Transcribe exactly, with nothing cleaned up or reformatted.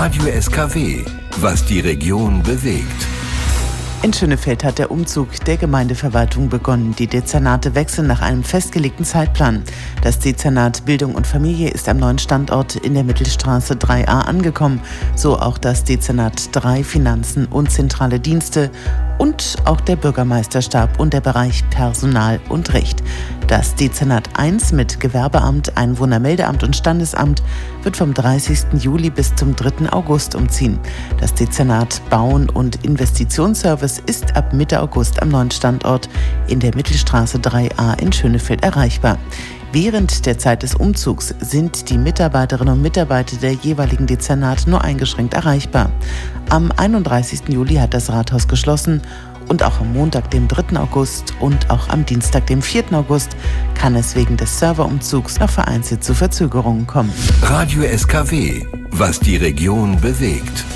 Radio S K W, was die Region bewegt. In Schönefeld hat der Umzug der Gemeindeverwaltung begonnen. Die Dezernate wechseln nach einem festgelegten Zeitplan. Das Dezernat Bildung und Familie ist am neuen Standort in der Mittelstraße drei a angekommen. So auch das Dezernat drei Finanzen und zentrale Dienste und auch der Bürgermeisterstab und der Bereich Personal und Recht. Das Dezernat eins mit Gewerbeamt, Einwohnermeldeamt und Standesamt wird vom dreißigsten Juli bis zum dritten August umziehen. Das Dezernat Bauen und Investitionsservice ist ab Mitte August am neuen Standort in der Mittelstraße drei a in Schönefeld erreichbar. Während der Zeit des Umzugs sind die Mitarbeiterinnen und Mitarbeiter der jeweiligen Dezernate nur eingeschränkt erreichbar. Am einunddreißigsten Juli hat das Rathaus geschlossen und auch am Montag, dem dritten August und auch am Dienstag, dem vierten August kann es wegen des Serverumzugs noch vereinzelt zu Verzögerungen kommen. Radio S K W, was die Region bewegt.